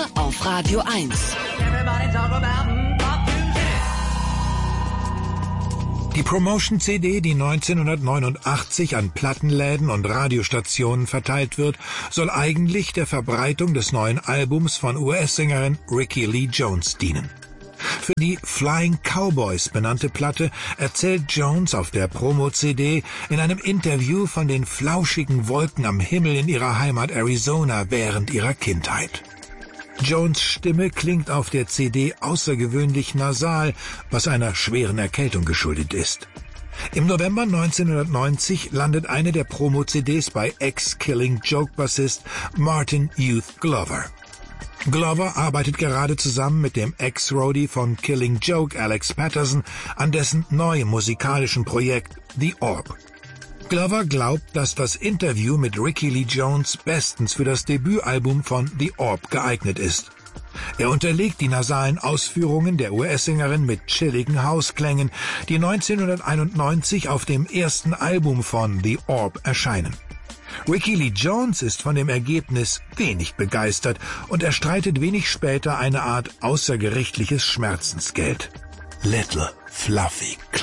auf Radio 1. Die Promotion-CD, die 1989 an Plattenläden und Radiostationen verteilt wird, soll eigentlich der Verbreitung des neuen Albums von US-Sängerin Rickie Lee Jones dienen. Für die Flying Cowboys benannte Platte erzählt Jones auf der Promo-CD in einem Interview von den flauschigen Wolken am Himmel in ihrer Heimat Arizona während ihrer Kindheit. Jones' Stimme klingt auf der CD außergewöhnlich nasal, was einer schweren Erkältung geschuldet ist. Im November 1990 landet eine der Promo-CDs bei Ex-Killing Joke-Bassist Martin Youth Glover. Glover arbeitet gerade zusammen mit dem Ex-Roadie von Killing Joke Alex Patterson an dessen neuem musikalischen Projekt The Orb. Glover glaubt, dass das Interview mit Rickie Lee Jones bestens für das Debütalbum von The Orb geeignet ist. Er unterlegt die nasalen Ausführungen der US-Sängerin mit chilligen Hausklängen, die 1991 auf dem ersten Album von The Orb erscheinen. Rickie Lee Jones ist von dem Ergebnis wenig begeistert und erstreitet wenig später eine Art außergerichtliches Schmerzensgeld. Little Fluffy